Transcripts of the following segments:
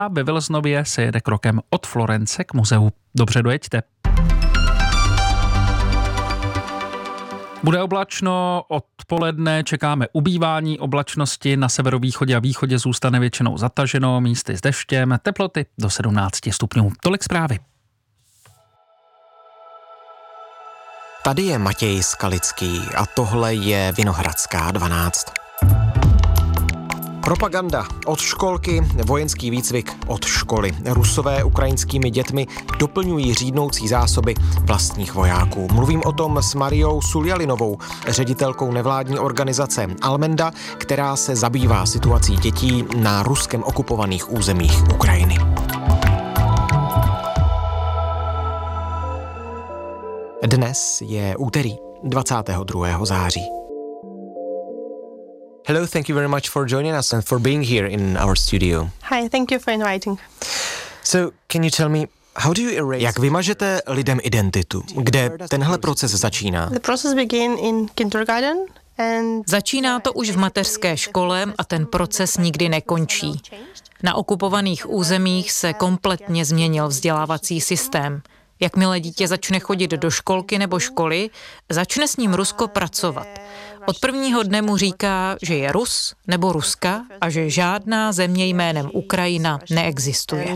A ve Veleznově se jede krokem od Florence k muzeu. Dobře dojeďte. Bude oblačno, odpoledne čekáme ubývání oblačnosti, na severovýchodě a východě zůstane většinou zataženo, místy s deštěm, teploty do 17 stupňů. Tolik zprávy. Tady je Matěj Skalický a tohle je Vinohradská 12. Propaganda od školky, vojenský výcvik od školy. Rusové ukrajinskými dětmi doplňují řídnoucí zásoby vlastních vojáků. Mluvím o tom s Mariou Suljalinovou, ředitelkou nevládní organizace Almenda, která se zabývá situací dětí na ruskem okupovaných územích Ukrajiny. Dnes je úterý 22. září. Hello, thank you very much for joining us and for being here in our studio. Hi, thank you for inviting. So, can you tell me, how do you erase... Jak vymažete lidem identitu? Kde tenhle proces začíná? The process began in kindergarten. Začíná to už v mateřské škole a ten proces nikdy nekončí. Na okupovaných územích se kompletně změnil vzdělávací systém. Jakmile dítě začne chodit do školky nebo školy, začne s ním Rusko pracovat. Od prvního dne mu říká, že je Rus nebo Ruska a že žádná země jménem Ukrajina neexistuje.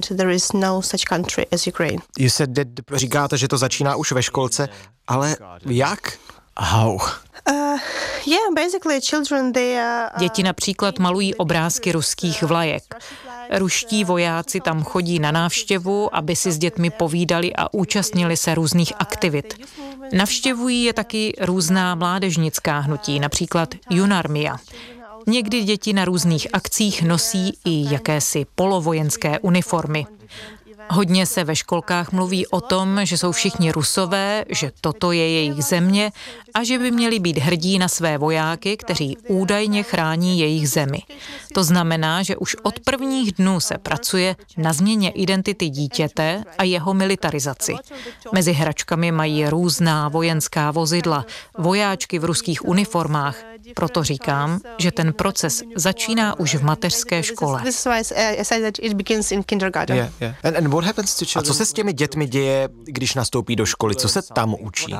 Říkáte, že to začíná už ve školce, ale jak? How? Děti například malují obrázky ruských vlajek. Ruští vojáci tam chodí na návštěvu, aby si s dětmi povídali a účastnili se různých aktivit. Navštěvují je taky různá mládežnická hnutí, například Junarmia. Někdy děti na různých akcích nosí i jakési polovojenské uniformy. Hodně se ve školkách mluví o tom, že jsou všichni Rusové, že toto je jejich země a že by měli být hrdí na své vojáky, kteří údajně chrání jejich zemi. To znamená, že už od prvních dnů se pracuje na změně identity dítěte a jeho militarizaci. Mezi hračkami mají různá vojenská vozidla, vojáčky v ruských uniformách. Proto říkám, že ten proces začíná už v mateřské škole. A co se s těmi dětmi děje, když nastoupí do školy? Co se tam učí?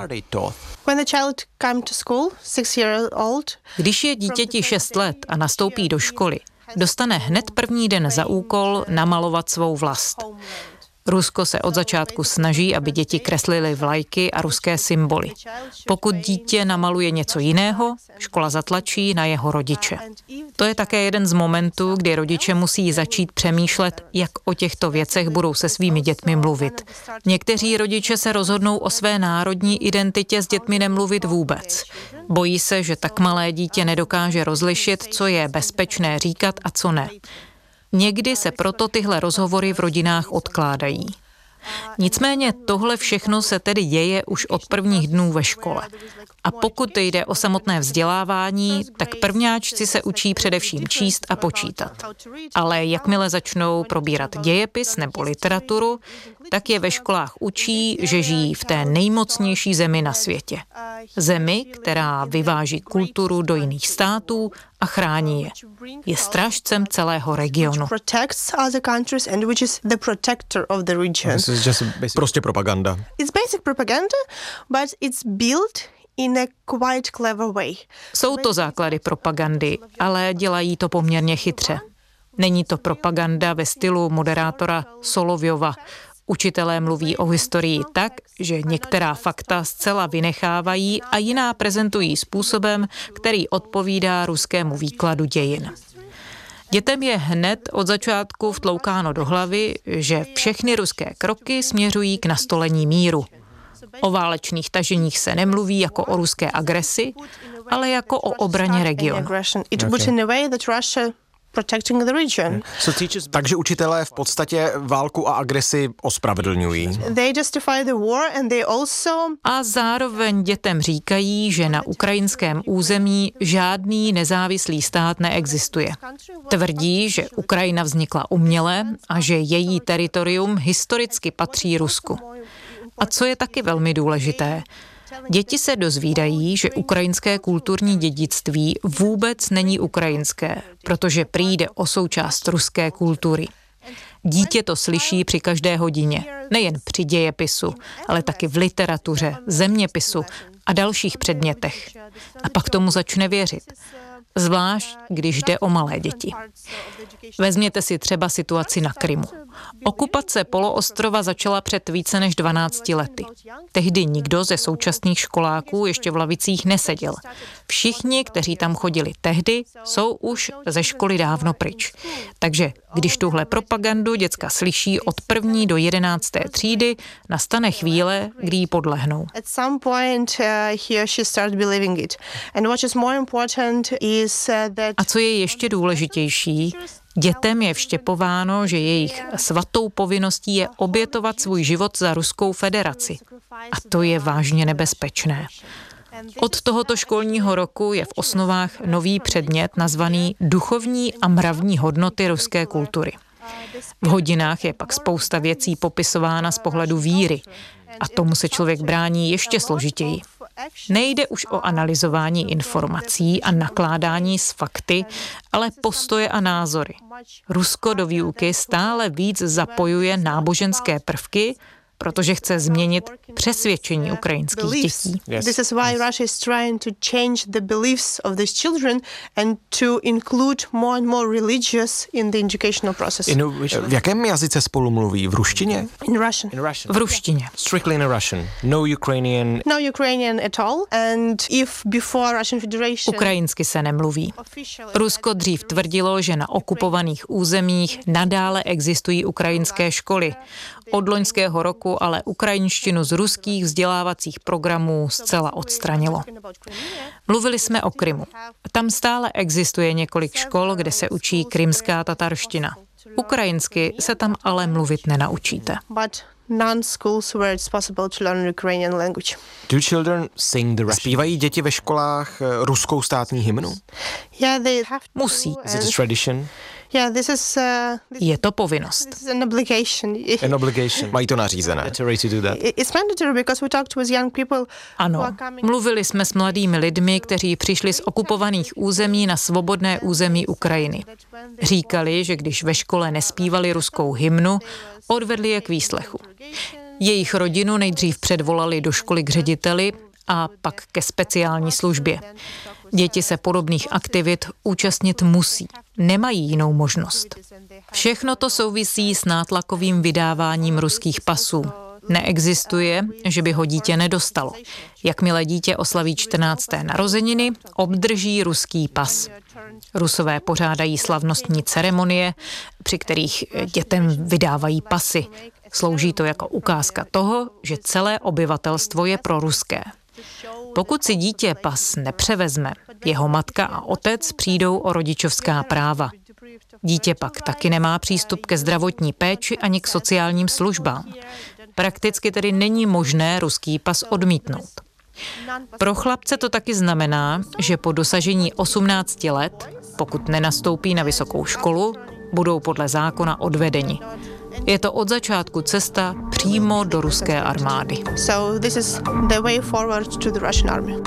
Když je dítěti 6 let a nastoupí do školy, dostane hned první den za úkol namalovat svou vlast. Rusko se od začátku snaží, aby děti kreslily vlajky a ruské symboly. Pokud dítě namaluje něco jiného, škola zatlačí na jeho rodiče. To je také jeden z momentů, kdy rodiče musí začít přemýšlet, jak o těchto věcech budou se svými dětmi mluvit. Někteří rodiče se rozhodnou o své národní identitě s dětmi nemluvit vůbec. Bojí se, že tak malé dítě nedokáže rozlišit, co je bezpečné říkat a co ne. Někdy se proto tyhle rozhovory v rodinách odkládají. Nicméně tohle všechno se tedy děje už od prvních dnů ve škole. A pokud jde o samotné vzdělávání, tak prvňáčci se učí především číst a počítat. Ale jakmile začnou probírat dějepis nebo literaturu, tak je ve školách učí, že žijí v té nejmocnější zemi na světě. Zemi, která vyváží kulturu do jiných států a chrání je. Je strážcem celého regionu. Prostě propaganda. Jsou to základy propagandy, ale dělají to poměrně chytře. Není to propaganda ve stylu moderátora Solovjova. Učitelé mluví o historii tak, že některá fakta zcela vynechávají a jiná prezentují způsobem, který odpovídá ruskému výkladu dějin. Dětem je hned od začátku vtloukáno do hlavy, že všechny ruské kroky směřují k nastolení míru. O válečných taženích se nemluví jako o ruské agresi, ale jako o obraně regionu. Takže učitelé v podstatě válku a agresi ospravedlňují. A zároveň dětem říkají, že na ukrajinském území žádný nezávislý stát neexistuje. Tvrdí, že Ukrajina vznikla uměle a že její teritorium historicky patří Rusku. A co je taky velmi důležité, děti se dozvídají, že ukrajinské kulturní dědictví vůbec není ukrajinské, protože přijde o součást ruské kultury. Dítě to slyší při každé hodině, nejen při dějepisu, ale taky v literatuře, zeměpisu a dalších předmětech. A pak tomu začne věřit. Zvlášť, když jde o malé děti. Vezměte si třeba situaci na Krymu. Okupace poloostrova začala před více než 12 lety. Tehdy nikdo ze současných školáků ještě v lavicích neseděl. Všichni, kteří tam chodili tehdy, jsou už ze školy dávno pryč. Takže když tuhle propagandu děcka slyší od 1. do 11. třídy, nastane chvíle, kdy jí podlehnou. A co je ještě důležitější, dětem je vštěpováno, že jejich svatou povinností je obětovat svůj život za Ruskou federaci. A to je vážně nebezpečné. Od tohoto školního roku je v osnovách nový předmět nazvaný Duchovní a mravní hodnoty ruské kultury. V hodinách je pak spousta věcí popisována z pohledu víry. A tomu se člověk brání ještě složitěji. Nejde už o analyzování informací a nakládání s fakty, ale postoje a názory. Rusko do výuky stále víc zapojuje náboženské prvky, protože chce změnit přesvědčení ukrajinských dětí. This is why Russia is trying to change the beliefs of these children and to include more and more religious in the educational process. V jakém jazyce spolu mluví? V ruštině? In Russian. V ruštině. Strictly in Russian. No Ukrainian. No Ukrainian at all. And if before Russian Federation. Ukrajinsky se nemluví. Rusko dřív tvrdilo, že na okupovaných územích nadále existují ukrajinské školy. Od loňského roku ale ukrajinštinu z ruských vzdělávacích programů zcela odstranilo. Mluvili jsme o Krymu. Tam stále existuje několik škol, kde se učí krymská tatarština. Ukrajinsky se tam ale mluvit nenaučíte. Zpívají děti ve školách ruskou státní hymnu? Musí. Je to povinnost. An obligation. Mají to nařízené. Ano, mluvili jsme s mladými lidmi, kteří přišli z okupovaných území na svobodné území Ukrajiny. Říkali, že když ve škole nespívali ruskou hymnu, odvedli je k výslechu. Jejich rodinu nejdřív předvolali do školy k řediteli a pak ke speciální službě. Děti se podobných aktivit účastnit musí. Nemají jinou možnost. Všechno to souvisí s nátlakovým vydáváním ruských pasů. Neexistuje, že by ho dítě nedostalo. Jakmile dítě oslaví 14. narozeniny, obdrží ruský pas. Rusové pořádají slavnostní ceremonie, při kterých dětem vydávají pasy. Slouží to jako ukázka toho, že celé obyvatelstvo je proruské. Pokud si dítě pas nepřevezme, jeho matka a otec přijdou o rodičovská práva. Dítě pak taky nemá přístup ke zdravotní péči ani k sociálním službám. Prakticky tedy není možné ruský pas odmítnout. Pro chlapce to taky znamená, že po dosažení 18 let, pokud nenastoupí na vysokou školu, budou podle zákona odvedeni. Je to od začátku cesta přímo do ruské armády. So this is the way forward to the Russian army.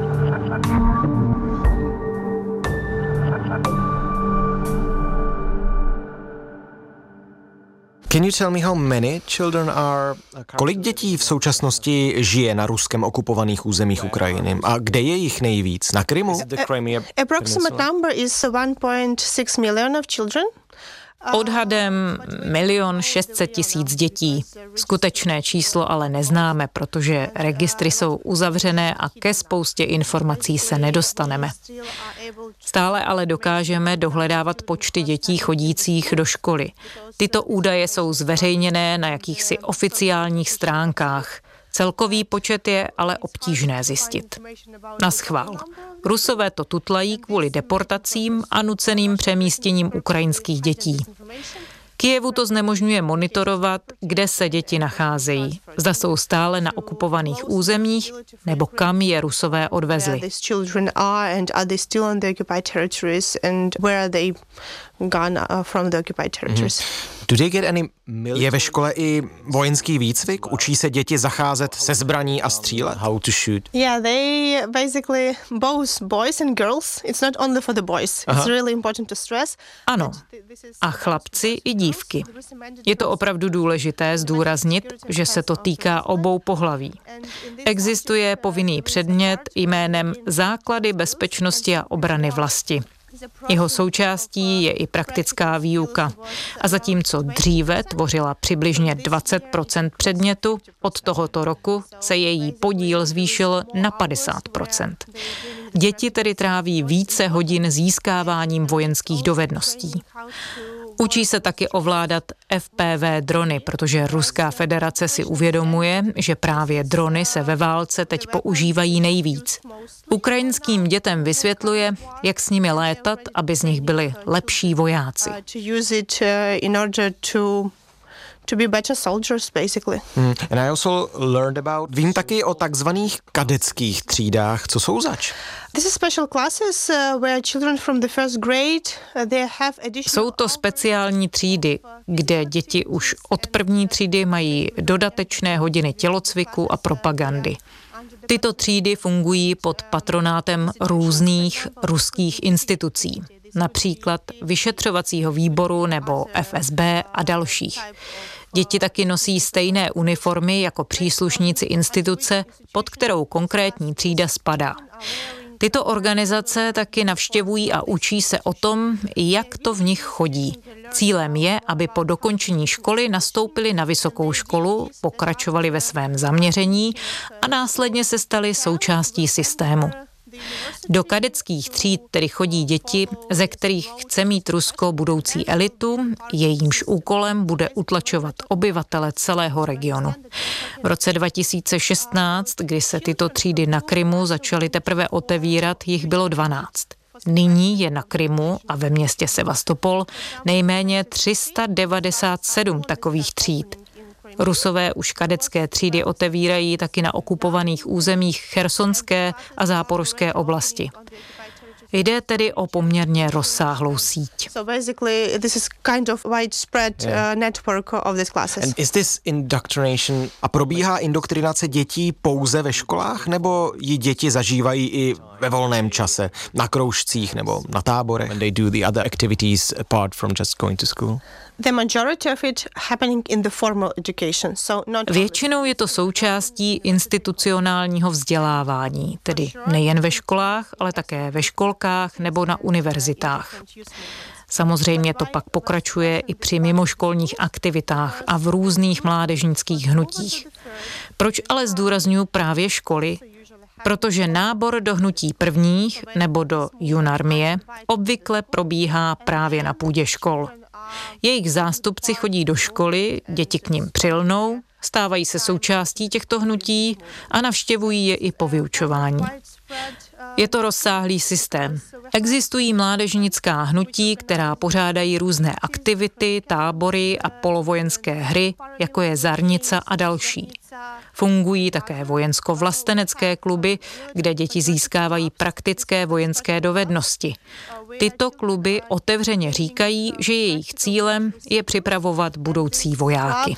Can you tell me how many children are... Kolik dětí v současnosti žije na ruskem okupovaných územích Ukrajiny? A kde je jich nejvíc? Na Krymu? Approximate number is 1.6 million of children. Odhadem 1 600 000 dětí. Skutečné číslo ale neznáme, protože registry jsou uzavřené a ke spoustě informací se nedostaneme. Stále ale dokážeme dohledávat počty dětí chodících do školy. Tyto údaje jsou zveřejněné na jakýchsi oficiálních stránkách. Celkový počet je ale obtížné zjistit. Naschvál. Rusové to tutlají kvůli deportacím a nuceným přemístěním ukrajinských dětí. Kyjevu to znemožňuje monitorovat, kde se děti nacházejí. Zda jsou stále na okupovaných územích, nebo kam je Rusové odvezli. Je ve škole i vojenský výcvik? Učí se děti zacházet se zbraní a střílet? How to shoot? Yeah, they basically both boys and girls. It's not only for the boys. It's really important to stress. Ano, a chlapci i dívky. Je to opravdu důležité zdůraznit, že se to týká obou pohlaví. Existuje povinný předmět jménem Základy bezpečnosti a obrany vlasti. Jeho součástí je i praktická výuka. A zatímco dříve tvořila přibližně 20% předmětu, od tohoto roku se její podíl zvýšil na 50%. Děti tedy tráví více hodin získáváním vojenských dovedností. Učí se taky ovládat FPV drony, protože Ruská federace si uvědomuje, že právě drony se ve válce teď používají nejvíc. Ukrajinským dětem vysvětluje, jak s nimi létat, aby z nich byli lepší vojáci. To be better soldiers, basically. And I also learned about... Vím taky o takzvaných kadeckých třídách. Co jsou zač? This is special classes where children from the first grade they have additional... Jsou to speciální třídy, kde děti už od první třídy mají dodatečné hodiny tělocviku a propagandy. Tyto třídy fungují pod patronátem různých ruských institucí, například vyšetřovacího výboru nebo FSB a dalších. Děti taky nosí stejné uniformy jako příslušníci instituce, pod kterou konkrétní třída spadá. Tyto organizace taky navštěvují a učí se o tom, jak to v nich chodí. Cílem je, aby po dokončení školy nastoupili na vysokou školu, pokračovali ve svém zaměření a následně se stali součástí systému. Do kadeckých tříd tedy chodí děti, ze kterých chce mít Rusko budoucí elitu, jejímž úkolem bude utlačovat obyvatele celého regionu. V roce 2016, kdy se tyto třídy na Krymu začaly teprve otevírat, jich bylo 12. Nyní je na Krymu a ve městě Sevastopol nejméně 397 takových tříd. Rusové už kadecké třídy otevírají taky na okupovaných územích Chersonské a Záporožské oblasti. Jde tedy o poměrně rozsáhlou síť. So basically this is kind of widespread network of these classes. And is this indoctrination? A probíhá indoktrinace dětí pouze ve školách, nebo ji děti zažívají i ve volném čase, na kroužcích nebo na táborech? When they do the other activities apart from just going to school? The majority of it happening in the formal education. So not Většinou je to součástí institucionálního vzdělávání, tedy nejen ve školách, ale také ve školkách nebo na univerzitách. Samozřejmě to pak pokračuje i při mimoškolních aktivitách a v různých mládežnických hnutích. Proč ale zdůrazňuji právě školy? Protože nábor do hnutí prvních nebo do junarmie obvykle probíhá právě na půdě škol. Jejich zástupci chodí do školy, děti k nim přilnou, stávají se součástí těchto hnutí a navštěvují je i po vyučování. Je to rozsáhlý systém. Existují mládežnická hnutí, která pořádají různé aktivity, tábory a polovojenské hry, jako je Zarnica a další. Fungují také vojensko-vlastenecké kluby, kde děti získávají praktické vojenské dovednosti. Tyto kluby otevřeně říkají, že jejich cílem je připravovat budoucí vojáky.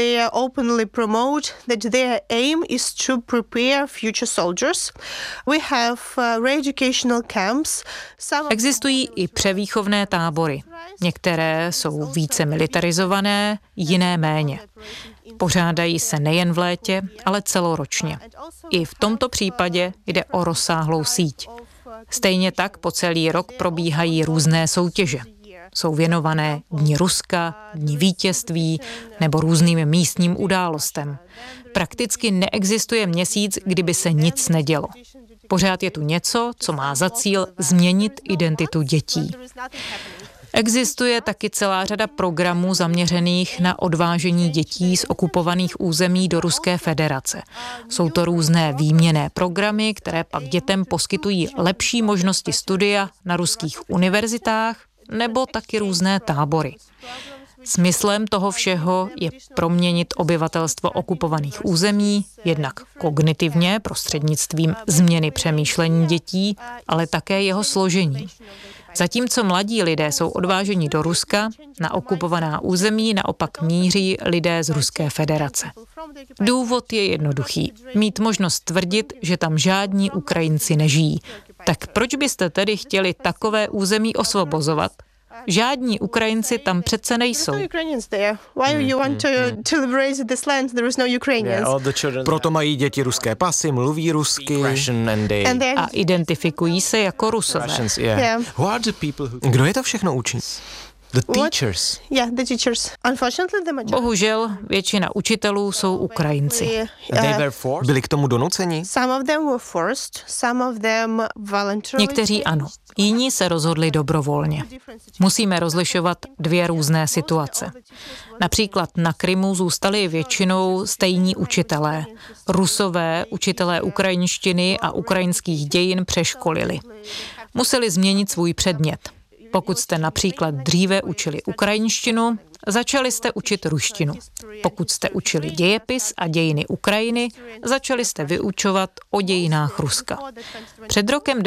Existují i převýchovné tábory. Některé jsou více militarizované, jiné méně. Pořádají se nejen v létě, ale celoročně. I v tomto případě jde o rozsáhlou síť. Stejně tak po celý rok probíhají různé soutěže. Jsou věnované Dni Ruska, Dni vítězství nebo různým místním událostem. Prakticky neexistuje měsíc, kdyby se nic nedělo. Pořád je tu něco, co má za cíl změnit identitu dětí. Existuje taky celá řada programů zaměřených na odvážení dětí z okupovaných území do Ruské federace. Jsou to různé výměnné programy, které pak dětem poskytují lepší možnosti studia na ruských univerzitách nebo taky různé tábory. Smyslem toho všeho je proměnit obyvatelstvo okupovaných území jednak kognitivně prostřednictvím změny přemýšlení dětí, ale také jeho složení. Zatímco mladí lidé jsou odváženi do Ruska, na okupovaná území naopak míří lidé z Ruské federace. Důvod je jednoduchý. Mít možnost tvrdit, že tam žádní Ukrajinci nežijí. Tak proč byste tedy chtěli takové území osvobozovat? Žádní Ukrajinci tam přece nejsou. Proto mají děti ruské pasy, mluví rusky A identifikují se jako Rusové. Kdo je to všechno učí? The teachers. The teachers. Unfortunately, the majority. Bohužel většina učitelů jsou Ukrajinci. Byli k tomu donuceni? Some of them were forced, some of them voluntarily. Někteří ano, jiní se rozhodli dobrovolně. Musíme rozlišovat dvě různé situace. Například na Krymu zůstali většinou stejní učitelé. Rusové, učitelé ukrajinštiny a ukrajinských dějin přeškolili. Museli změnit svůj předmět. Pokud jste například dříve učili ukrajinštinu, začali jste učit ruštinu. Pokud jste učili dějepis a dějiny Ukrajiny, začali jste vyučovat o dějinách Ruska. Před rokem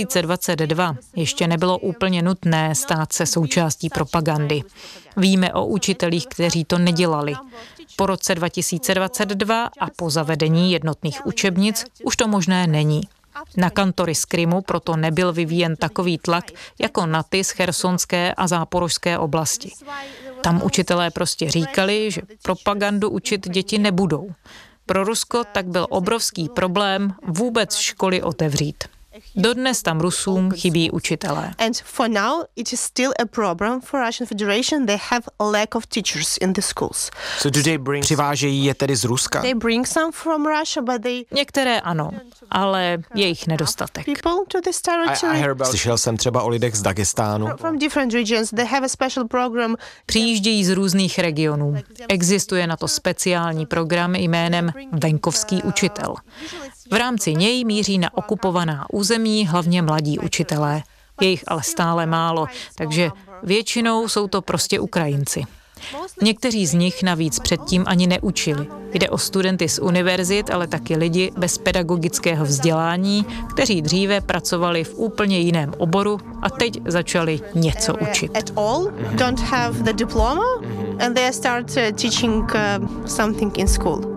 2022 ještě nebylo úplně nutné stát se součástí propagandy. Víme o učitelích, kteří to nedělali. Po roce 2022 a po zavedení jednotných učebnic už to možné není. Na kantory z Krymu proto nebyl vyvíjen takový tlak jako na ty z chersonské a záporožské oblasti. Tam učitelé prostě říkali, že propagandu učit děti nebudou. Pro Rusko tak byl obrovský problém vůbec školy otevřít. Dodnes tam Rusům chybí učitelé. And for now it is still a problem for Russian Federation. They have a lack of teachers in the schools. Přivážejí je tedy z Ruska? They bring some from Russia, but they Některé ano, ale je jich nedostatek. people to this territory Slyšel jsem třeba o lidech z Dagestánu. from different regions. They have a special program. Přijíždějí z různých regionů. Existuje na to speciální program jménem Venkovský učitel. V rámci něj míří na okupovaná území hlavně mladí učitelé. Je jich ale stále málo, takže většinou jsou to prostě Ukrajinci. Někteří z nich navíc předtím ani neučili. Jde o studenty z univerzit, ale taky lidi bez pedagogického vzdělání, kteří dříve pracovali v úplně jiném oboru a teď začali něco učit. At all don't have the diploma and they start teaching something in school.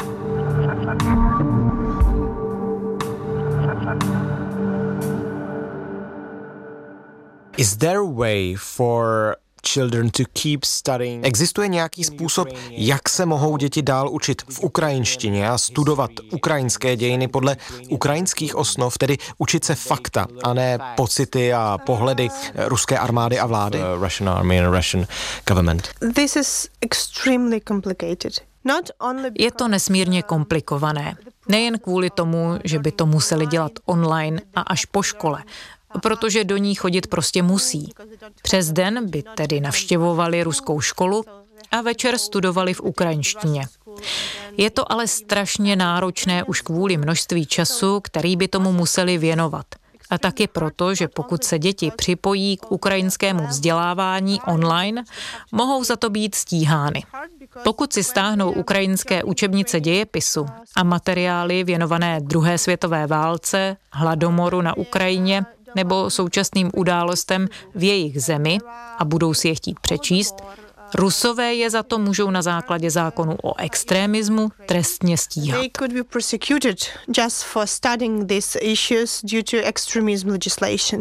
Is there a way for children to keep studying? Existuje nějaký způsob, jak se mohou děti dál učit v ukrajinštině a studovat ukrajinské dějiny podle ukrajinských osnov, tedy učit se fakta a ne pocity a pohledy ruské armády a vlády? Russian army and Russian government. This is extremely complicated. Je to nesmírně komplikované. Nejen kvůli tomu, že by to museli dělat online a až po škole, protože do ní chodit prostě musí. Přes den by tedy navštěvovali ruskou školu a večer studovali v ukrajinštině. Je to ale strašně náročné už kvůli množství času, který by tomu museli věnovat. A taky proto, že pokud se děti připojí k ukrajinskému vzdělávání online, mohou za to být stíhány. Pokud si stáhnou ukrajinské učebnice dějepisu a materiály věnované druhé světové válce, hladomoru na Ukrajině nebo současným událostem v jejich zemi a budou si je chtít přečíst, Rusové je za to můžou na základě zákonu o extremismu trestně stíhat. They could be persecuted just for studying these issues due to extremism legislation.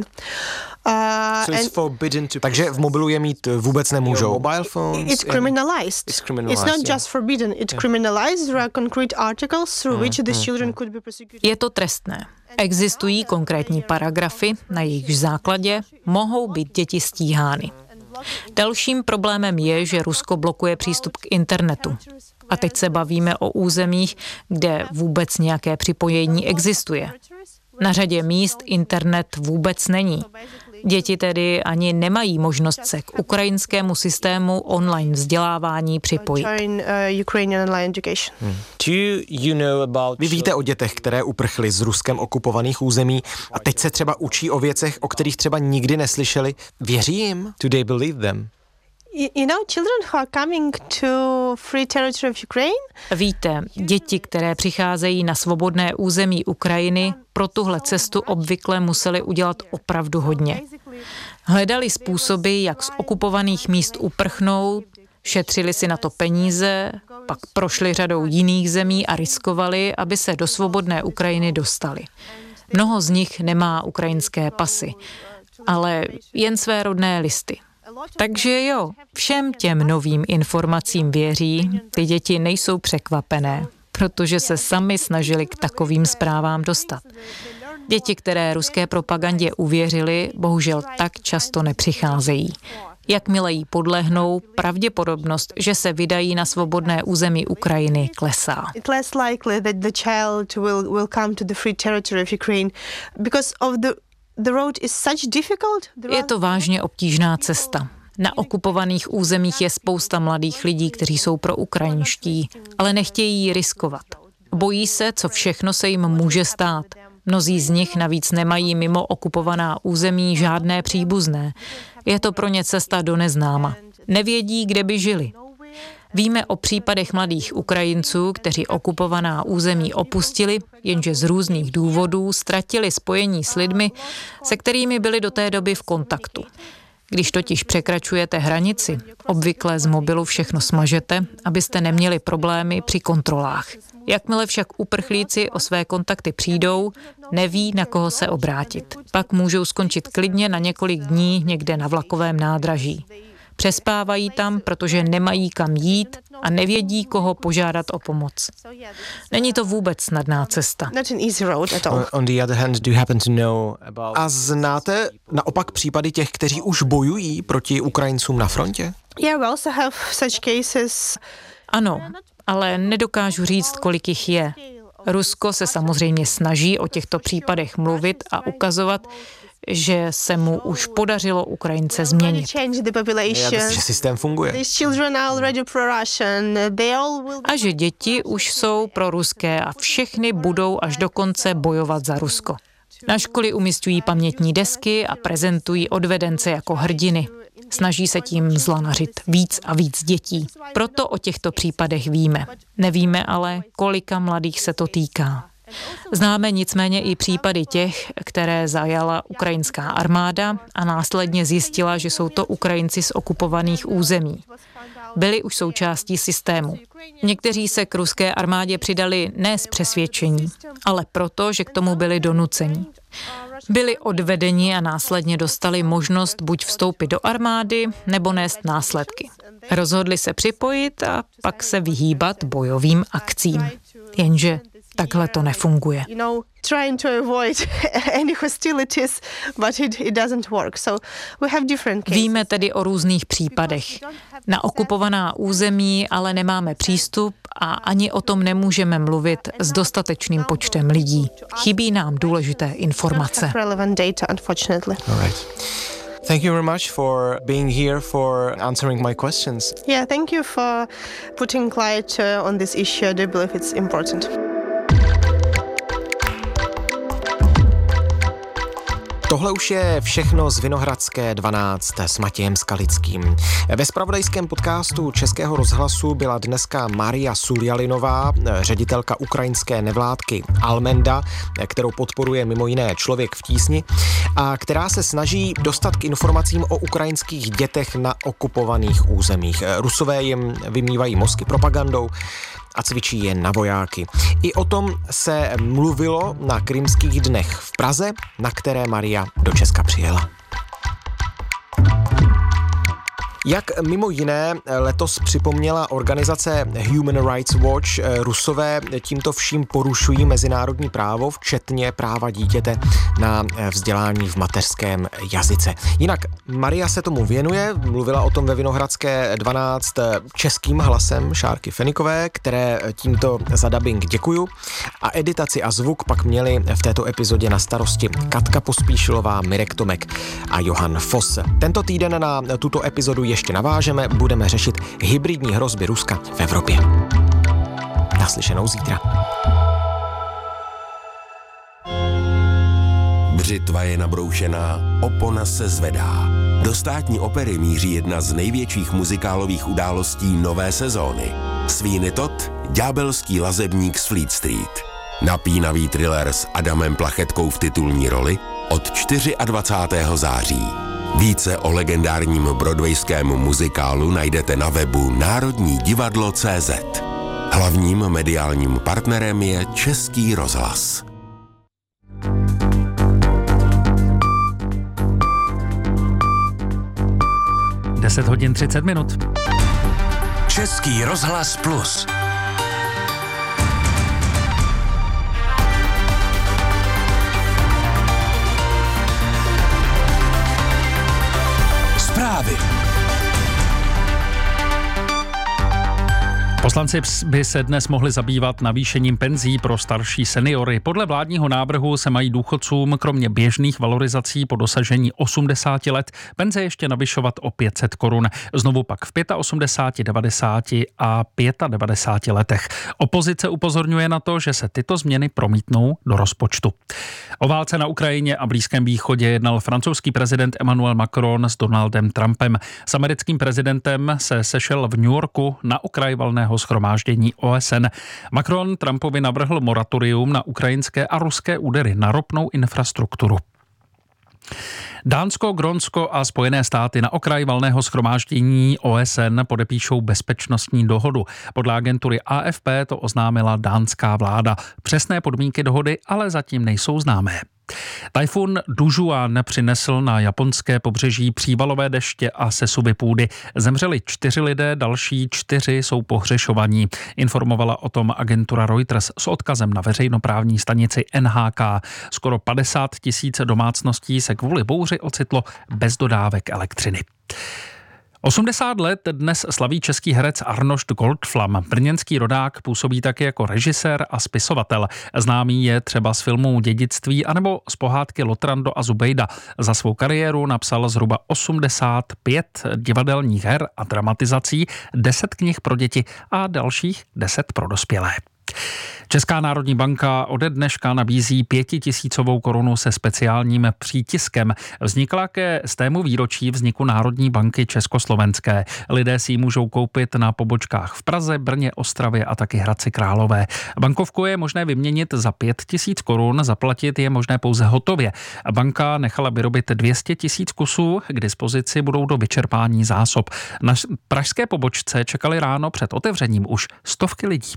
Takže v mobilu je mít vůbec nemůžou. Mobile phones. It's criminalized. It's not just forbidden. It's criminalized. There are concrete articles through which the children could be persecuted. Je to trestné. Existují konkrétní paragrafy, na jejichž základě mohou být děti stíhány. Dalším problémem je, že Rusko blokuje přístup k internetu. A teď se bavíme o územích, kde vůbec nějaké připojení existuje. Na řadě míst internet vůbec není. Děti tedy ani nemají možnost se k ukrajinskému systému online vzdělávání připojit. Vy víte o dětech, které uprchly z Ruskem okupovaných území a teď se třeba učí o věcech, o kterých třeba nikdy neslyšeli. Věří jim? Do they believe them? Children who are coming to free territory of Ukraine. Víte, děti, které přicházejí na svobodné území Ukrajiny, pro tuhle cestu obvykle museli udělat opravdu hodně. Hledali způsoby, jak z okupovaných míst uprchnout, šetřili si na to peníze, pak prošli řadou jiných zemí a riskovali, aby se do svobodné Ukrajiny dostali. Mnoho z nich nemá ukrajinské pasy, ale jen své rodné listy. Takže jo, všem těm novým informacím věří, ty děti nejsou překvapené, protože se sami snažili k takovým zprávám dostat. Děti, které ruské propagandě uvěřily, bohužel tak často nepřicházejí. Jakmile jí podlehnou, pravděpodobnost, že se vydají na svobodné území Ukrajiny, klesá. Je to vážně obtížná cesta. Na okupovaných územích je spousta mladých lidí, kteří jsou proukrajinští, ale nechtějí ji riskovat. Bojí se, co všechno se jim může stát. Mnozí z nich navíc nemají mimo okupovaná území žádné příbuzné. Je to pro ně cesta do neznáma. Nevědí, kde by žili. Víme o případech mladých Ukrajinců, kteří okupovaná území opustili, jenže z různých důvodů ztratili spojení s lidmi, se kterými byli do té doby v kontaktu. Když totiž překračujete hranici, obvykle z mobilu všechno smažete, abyste neměli problémy při kontrolách. Jakmile však uprchlíci o své kontakty přijdou, neví, na koho se obrátit. Pak můžou skončit klidně na několik dní někde na vlakovém nádraží. Přespávají tam, protože nemají kam jít a nevědí, koho požádat o pomoc. Není to vůbec snadná cesta. A znáte naopak případy těch, kteří už bojují proti Ukrajincům na frontě? Ano, ale nedokážu říct, kolik jich je. Rusko se samozřejmě snaží o těchto případech mluvit a ukazovat, že se mu už podařilo Ukrajince změnit. Že systém funguje. A že děti už jsou proruské a všechny budou až do konce bojovat za Rusko. Na školy umisťují pamětní desky a prezentují odvedence jako hrdiny. Snaží se tím zlanařit víc a víc dětí. Proto o těchto případech víme. Nevíme ale, kolika mladých se to týká. Známe nicméně i případy těch, které zajala ukrajinská armáda a následně zjistila, že jsou to Ukrajinci z okupovaných území. Byli už součástí systému. Někteří se k ruské armádě přidali ne z přesvědčení, ale proto, že k tomu byli donuceni. Byli odvedeni a následně dostali možnost buď vstoupit do armády, nebo nést následky. Rozhodli se připojit a pak se vyhýbat bojovým akcím. Jenže takhle to nefunguje. Víme tedy o různých případech. Na okupovaná území ale nemáme přístup a ani o tom nemůžeme mluvit s dostatečným počtem lidí. Chybí nám důležité informace. Thank you very much for being here, for answering my questions. Yeah, thank you for putting light on this issue. I do believe it's important. Tohle už je všechno z Vinohradské 12 s Matějem Skalickým. Ve zpravodajském podcastu Českého rozhlasu byla dneska Maria Suljalinová, ředitelka ukrajinské nevládky Almenda, kterou podporuje mimo jiné Člověk v tísni, a která se snaží dostat k informacím o ukrajinských dětech na okupovaných územích. Rusové jim vymývají mozky propagandou a cvičí je na vojáky. I o tom se mluvilo na Krymských dnech v Praze, na které Maria do Česka přijela. Jak mimo jiné letos připomněla organizace Human Rights Watch, Rusové tímto vším porušují mezinárodní právo, včetně práva dítěte na vzdělání v mateřském jazyce. Jinak Maria se tomu věnuje, mluvila o tom ve Vinohradské 12 českým hlasem Šárky Fenikové, které tímto za dabing děkuju. A editaci a zvuk pak měli v této epizodě na starosti Katka Pospíšilová, Mirek Tomek a Johan Foss. Tento týden na tuto epizodu ještě navážeme, budeme řešit hybridní hrozby Ruska v Evropě. Naslyšenou zítra. Břitva je nabroušená, opona se zvedá. Do Státní opery míří jedna z největších muzikálových událostí nové sezóny. Sweeney Todd, ďábelský lazebník z Fleet Street. Napínavý thriller s Adamem Plachetkou v titulní roli od 24. září. Více o legendárním broadwayském muzikálu najdete na webu národnidivadlo.cz. Hlavním mediálním partnerem je Český rozhlas. Deset hodin 30 minut. Český rozhlas plus. Zprávy. Poslanci by se dnes mohli zabývat navýšením penzí pro starší seniory. Podle vládního návrhu se mají důchodcům kromě běžných valorizací po dosažení 80 let penze ještě navyšovat o 500 korun. Znovu pak v 85, 90 a 95 letech. Opozice upozorňuje na to, že se tyto změny promítnou do rozpočtu. O válce na Ukrajině a Blízkém východě jednal francouzský prezident Emmanuel Macron s Donaldem Trumpem. S americkým prezidentem se sešel v New Yorku na okraj valného shromáždění OSN. Macron Trumpovi navrhl moratorium na ukrajinské a ruské údery na ropnou infrastrukturu. Dánsko, Grónsko a Spojené státy na okraj valného shromáždění OSN podepíšou bezpečnostní dohodu. Podle agentury AFP to oznámila dánská vláda. Přesné podmínky dohody ale zatím nejsou známé. Tajfun Dujuan přinesl na japonské pobřeží přívalové deště a sesuvy půdy. Zemřeli 4 lidé, další 4 jsou pohřešovaní. Informovala o tom agentura Reuters s odkazem na veřejnoprávní stanici NHK. Skoro 50 000 domácností se kvůli bouři ocitlo bez dodávek elektřiny. 80 let dnes slaví český herec Arnošt Goldflam. Brněnský rodák působí taky jako režisér a spisovatel. Známý je třeba z filmů Dědictví anebo z pohádky Lotrando a Zubejda. Za svou kariéru napsal zhruba 85 divadelních her a dramatizací, 10 knih pro děti a dalších 10 pro dospělé. Česká národní banka ode dneška nabízí 5 000 korunu se speciálním přítiskem. Vznikla ke 100. výročí vzniku Národní banky československé. Lidé si ji můžou koupit na pobočkách v Praze, Brně, Ostravě a taky Hradci Králové. Bankovku je možné vyměnit za 5 000 korun, zaplatit je možné pouze hotově. Banka nechala vyrobit 200 000 kusů, k dispozici budou do vyčerpání zásob. Na pražské pobočce čekali ráno před otevřením už stovky lidí.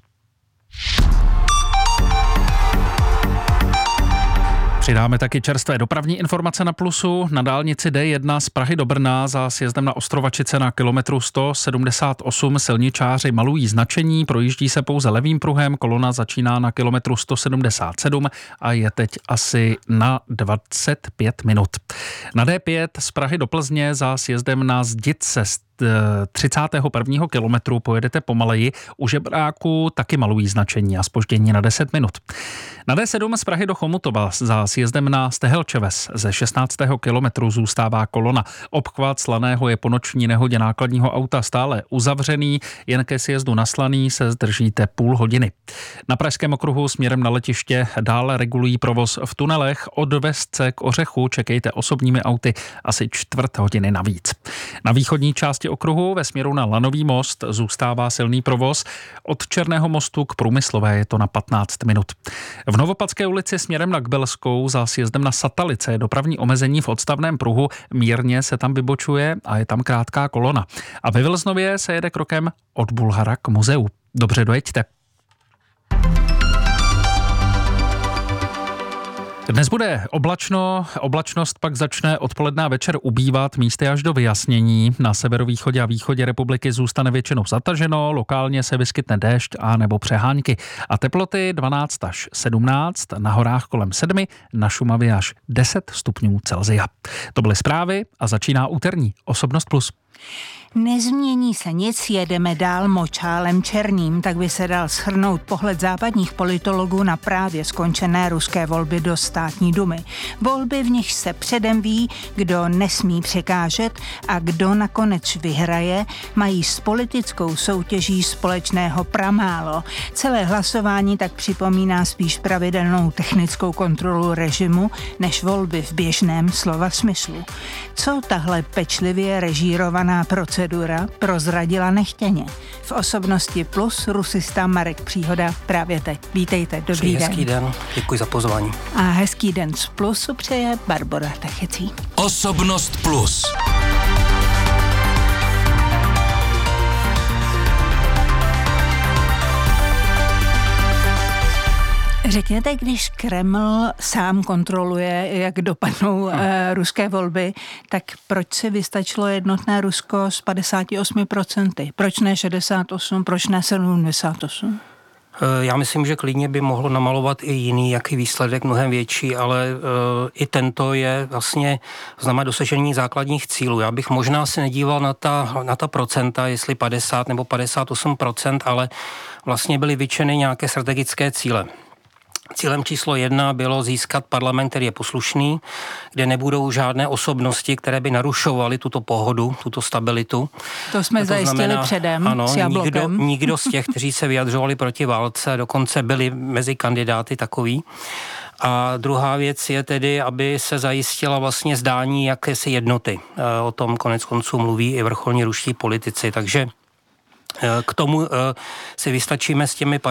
Přidáme taky čerstvé dopravní informace na Plusu. Na dálnici D1 z Prahy do Brna za sjezdem na Ostrovačice na kilometru 178 silničáři malují značení, projíždí se pouze levým pruhem, kolona začíná na kilometru 177 a je teď asi na 25 minut. Na D5 z Prahy do Plzně za sjezdem na Zdice 31. kilometru pojedete pomaleji, u Žebráku taky malují značení a zpoždění na 10 minut. Na D7 z Prahy do Chomutova za sjezdem na Stehelčeves ze 16. kilometru zůstává kolona. Obchvat Slaného je po noční nehodě nákladního auta stále uzavřený, jen ke sjezdu na Slaný se zdržíte půl hodiny. Na pražském okruhu směrem na letiště dále regulují provoz v tunelech. Od Vesce k Ořechu čekejte osobními auty asi čtvrt hodiny navíc. Na východní části okruhu ve směru na Lanový most zůstává silný provoz. Od Černého mostu k Průmyslové je to na 15 minut. V Novopadské ulici směrem na Kbelskou za sjezdem na Satalice je dopravní omezení v odstavném pruhu, mírně se tam vybočuje a je tam krátká kolona. A ve Vilznově se jede krokem od Bulhara k muzeu. Dobře dojeďte. Dnes bude oblačno, oblačnost pak začne odpoledne a večer ubývat, místy až do vyjasnění. Na severovýchodě a východě republiky zůstane většinou zataženo, lokálně se vyskytne déšť a nebo přehánky. A teploty 12 až 17, na horách kolem 7, na Šumavě až 10 stupňů Celsia. To byly zprávy a začíná úterní Osobnost Plus. Nezmění se nic, jedeme dál močálem černým, tak by se dal shrnout pohled západních politologů na právě skončené ruské volby do státní dumy. Volby, v nich se předem ví, kdo nesmí překážet a kdo nakonec vyhraje, mají s politickou soutěží společného pramálo. Celé hlasování tak připomíná spíš pravidelnou technickou kontrolu režimu, než volby v běžném slova smyslu. Co tahle pečlivě režírovaná komplikovaná procedura prozradila nechtěně. V Osobnosti Plus rusista Marek Příhoda právě teď. Vítejte, dobrý den. Hezký den, děkuji za pozvání. A hezký den z Plusu přeje Barbora Techecí. Osobnost Plus. Řekněte, když Kreml sám kontroluje, jak dopadnou ruské volby, tak proč si vystačilo jednotné Rusko s 58%? Proč ne 68%? Proč ne 78%? Já myslím, že klidně by mohlo namalovat i jiný, jaký výsledek mnohem větší, ale i tento je vlastně znamená dosažení základních cílů. Já bych možná se nedíval na ta procenta, jestli 50 nebo 58%, ale vlastně byly vyčeny nějaké strategické cíle. Cílem číslo 1 bylo získat parlament, který je poslušný, kde nebudou žádné osobnosti, které by narušovaly tuto pohodu, tuto stabilitu. To jsme zajistili předem, ano, s Jablokem. Nikdo z těch, kteří se vyjadřovali proti válce, dokonce byli mezi kandidáty takový. A druhá věc je tedy, aby se zajistila vlastně zdání jakési jednoty. O tom konec konců mluví i vrcholní ruští politici, takže k tomu si vystačíme s těmi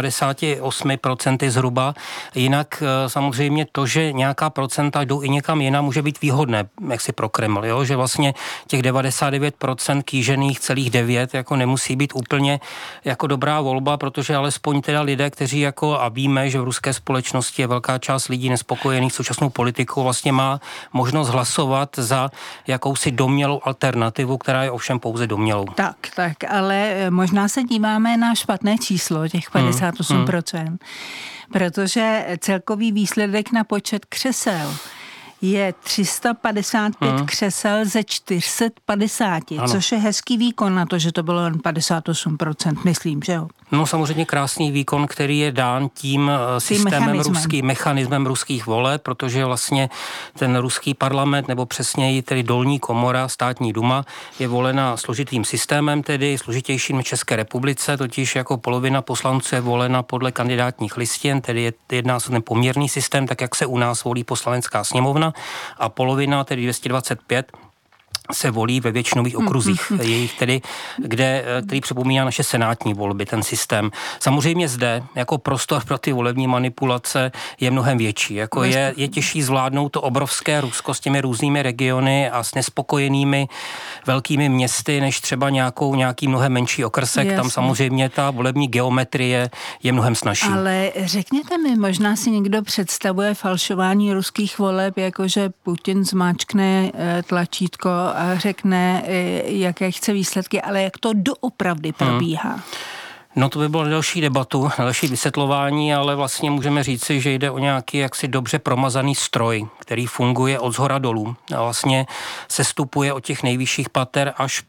58% zhruba. Jinak samozřejmě to, že nějaká procenta jdou i někam jinam, může být výhodné, jak si pro Kreml, jo? Že vlastně těch 99% kýžených celých 9 jako nemusí být úplně jako dobrá volba, protože alespoň teda lidé, kteří jako, a víme, že v ruské společnosti je velká část lidí nespokojených s současnou politikou, vlastně má možnost hlasovat za jakousi domnělou alternativu, která je ovšem pouze domnělou. Tak, ale možná se díváme na špatné číslo, těch 58%, protože celkový výsledek na počet křesel je 355 křesel ze 450, což je hezký výkon na to, že to bylo jen 58%, myslím, že jo? No samozřejmě krásný výkon, který je dán tím systémem mechanismem ruských voleb, protože vlastně ten ruský parlament, nebo přesněji tedy dolní komora, státní duma, je volena složitým systémem, tedy složitějším v České republice, totiž jako polovina poslanců je volena podle kandidátních listin, tedy jedná se ten poměrný systém, tak jak se u nás volí poslanecká sněmovna, a polovina, tedy 225, se volí ve většinových okruzích, jejich tedy, který připomíná naše senátní volby, ten systém. Samozřejmě zde, jako prostor pro ty volební manipulace je mnohem větší. Jako je těžší zvládnout to obrovské Rusko s těmi různými regiony a s nespokojenými velkými městy, než třeba nějaký mnohem menší okrsek. Jasně. Tam samozřejmě ta volební geometrie je mnohem snazší. Ale řekněte mi, možná si někdo představuje falšování ruských voleb, jakože Putin zmáčkne tlačítko a řekne, jaké chce výsledky, ale jak to doopravdy probíhá? No to by bylo další debatu, další vysvětlování, ale vlastně můžeme říci, že jde o nějaký jaksi dobře promazaný stroj, který funguje od zhora dolů a vlastně sestupuje od těch nejvyšších pater až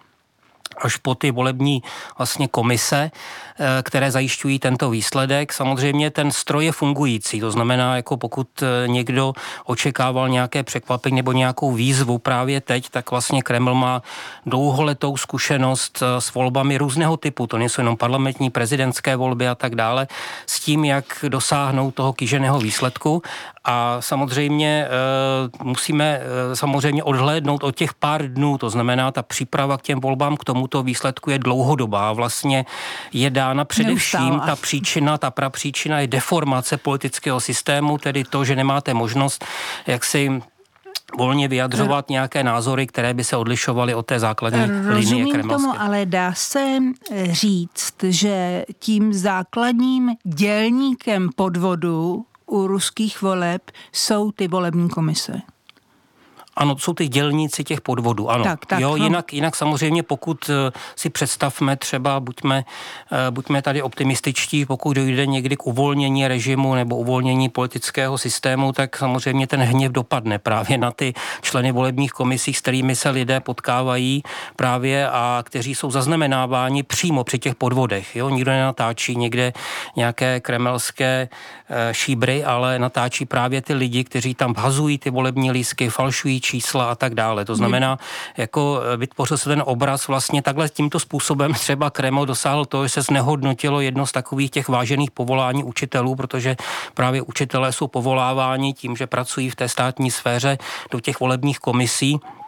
po ty volební vlastně komise, které zajišťují tento výsledek. Samozřejmě ten stroj je fungující, to znamená, jako pokud někdo očekával nějaké překvapení nebo nějakou výzvu právě teď, tak vlastně Kreml má dlouholetou zkušenost s volbami různého typu, to nejsou jenom parlamentní, prezidentské volby a tak dále, s tím, jak dosáhnout toho kýženého výsledku. A samozřejmě musíme samozřejmě odhlédnout od těch pár dnů, to znamená, ta příprava k těm volbám k tomuto výsledku je dlouhodobá. Vlastně je dána především ta prapříčina je deformace politického systému, tedy to, že nemáte možnost jaksi volně vyjadřovat nějaké názory, které by se odlišovaly od té základní linie kremlské. Rozumím tomu, ale dá se říct, že tím základním dělníkem podvodu u ruských voleb jsou ty volební komise. Ano, to jsou ty dělníci těch podvodů, ano. Tak, jo, jinak samozřejmě, pokud si představme třeba, buďme tady optimističtí, pokud dojde někdy k uvolnění režimu nebo uvolnění politického systému, tak samozřejmě ten hněv dopadne právě na ty členy volebních komisí, s kterými se lidé potkávají právě a kteří jsou zaznamenáváni přímo při těch podvodech. Jo? Nikdo nenatáčí někde nějaké kremelské šíbry, ale natáčí právě ty lidi, kteří tam vhazují ty volební lístky, falšují čísla a tak dále. To znamená, jako vytvořil se ten obraz vlastně takhle tímto způsobem třeba Kreml dosáhl toho, že se znehodnotilo jedno z takových těch vážených povolání učitelů, protože právě učitelé jsou povoláváni tím, že pracují v té státní sféře do těch volebních komisí.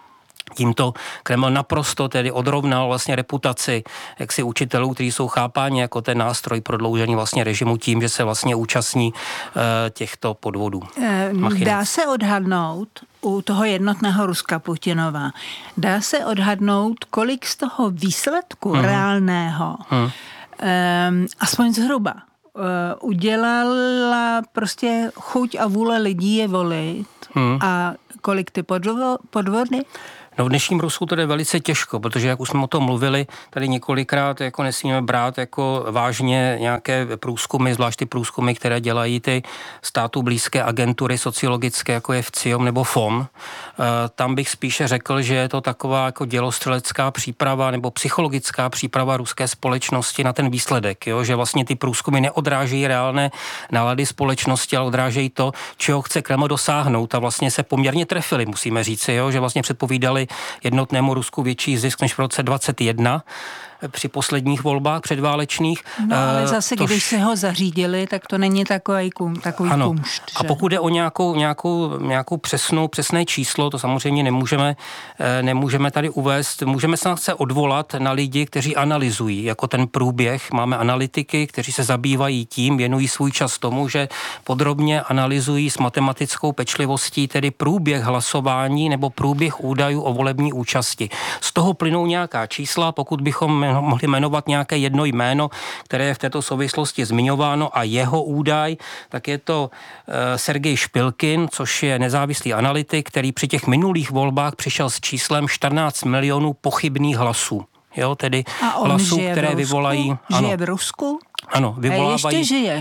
Tímto Kreml naprosto tedy odrovnal vlastně reputaci jaksi učitelů, kteří jsou chápáni jako ten nástroj prodloužení vlastně režimu tím, že se vlastně účastní těchto podvodů. Dá se odhadnout u toho jednotného Ruska Putinova, dá se odhadnout, kolik z toho výsledku reálného, aspoň zhruba, udělala prostě chuť a vůle lidí je volit a kolik ty podvody? No v dnešním Rusku to je velice těžko, protože jak už jsme o tom mluvili tady několikrát, jako nesmíme brát jako vážně nějaké průzkumy, zvlášť ty průzkumy, které dělají ty státu blízké agentury sociologické, jako je FCIOM nebo FOM. Tam bych spíše řekl, že je to taková jako dělostřelecká příprava nebo psychologická příprava ruské společnosti na ten výsledek, jo? Že vlastně ty průzkumy neodrážejí reálné nálady společnosti, ale odrážejí to, čeho chce Kreml dosáhnout a vlastně se poměrně trefili, musíme říci, jo? Že vlastně předpovídali jednotnému Rusku větší zisk než v roce 2021 při posledních volbách předválečných. No ale zase, když se ho zařídili, tak to není takový kumšt. A pokud je o nějakou přesné číslo, to samozřejmě nemůžeme tady uvést. Můžeme se odvolat na lidi, kteří analyzují jako ten průběh. Máme analytiky, kteří se zabývají tím, věnují svůj čas tomu, že podrobně analyzují s matematickou pečlivostí tedy průběh hlasování nebo průběh údajů o volební účasti. Z toho plynou nějaká čísla, pokud bychom mohli jmenovat nějaké jedno jméno, které je v této souvislosti zmiňováno a jeho údaj, tak je to Sergej Špilkin, což je nezávislý analytik, který při těch minulých volbách přišel s číslem 14 milionů pochybných hlasů. Jo, tedy hlasů, které vyvolají... Žije v Rusku? Ano, vyvolávají... A ještě žije.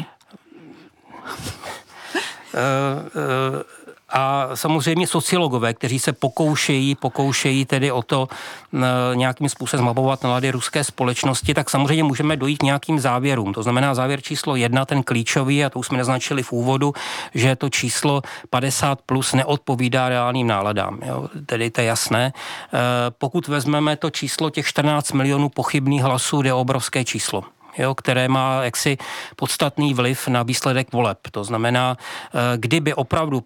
A samozřejmě sociologové, kteří se pokoušejí tedy o to nějakým způsobem zmapovat nálady ruské společnosti, tak samozřejmě můžeme dojít k nějakým závěrům. To znamená závěr číslo 1, ten klíčový, a to už jsme naznačili v úvodu, že to číslo 50 plus neodpovídá reálným náladám. Jo? Tedy to je jasné. Pokud vezmeme to číslo těch 14 milionů pochybných hlasů, jde o obrovské číslo. Jo, které má jaksi podstatný vliv na výsledek voleb. To znamená, kdyby opravdu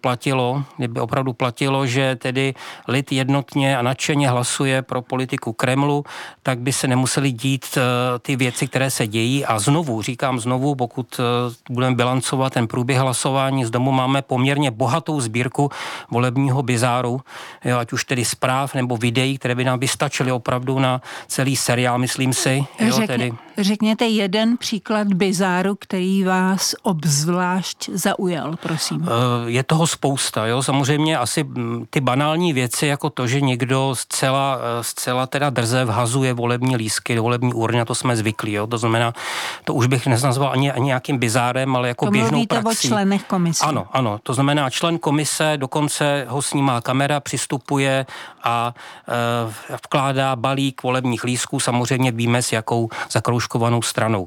platilo, že tedy lid jednotně a nadšeně hlasuje pro politiku Kremlu, tak by se nemusely dít ty věci, které se dějí. A říkám znovu, pokud budeme bilancovat ten průběh hlasování, z domu máme poměrně bohatou sbírku volebního bizáru, jo, ať už tedy zpráv nebo videí, které by nám vystačily opravdu na celý seriál, myslím si. Jo, Řekněte jeden příklad bizáru, který vás obzvlášť zaujal, prosím. Je toho spousta, jo. Samozřejmě asi ty banální věci, jako to, že někdo zcela teda drze vhazuje volební lístky do volební urny, to jsme zvyklí, jo. To znamená, to už bych nenazval ani nějakým bizárem, ale jako běžnou praxí. To mluvíte o členech komise. Ano, to znamená člen komise, dokonce ho snímá kamera, přistupuje a vkládá balík volebních lístků, samozřejmě víme s jakou zakroužkovanou stranou.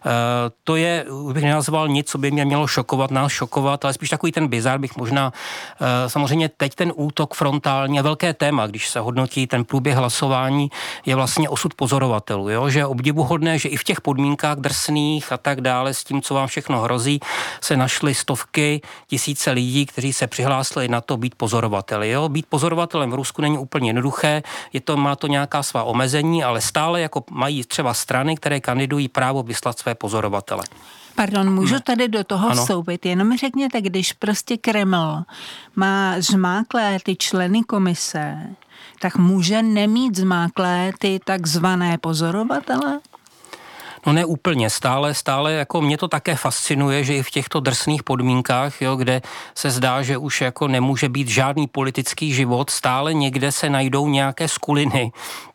To je, už bych nenazval nic, co by mě mělo nás šokovat, ale spíš takový ten bizár bych možná, samozřejmě teď ten útok frontální a velké téma, když se hodnotí ten průběh hlasování, je vlastně osud pozorovatelů, jo? Že je obdivuhodné, že i v těch podmínkách drsných a tak dále, s tím, co vám všechno hrozí, se našly stovky, tisíce lidí, kteří se přihlásili na to být pozorovateli. Jo? Být pozorovatelem v Rusku není úplně jednoduché, má to nějaká svá omezení, ale stále jako mají třeba strany, které kandidují právo vyslat své pozorovatele. Pardon, můžu tady do toho vstoupit? Jenom řekněte, když prostě Kreml má zmáklé ty členy komise, tak může nemít zmáklé ty takzvané pozorovatele? No ne úplně, stále jako mě to také fascinuje, že i v těchto drsných podmínkách, jo, kde se zdá, že už jako nemůže být žádný politický život, stále někde se najdou nějaké skuliny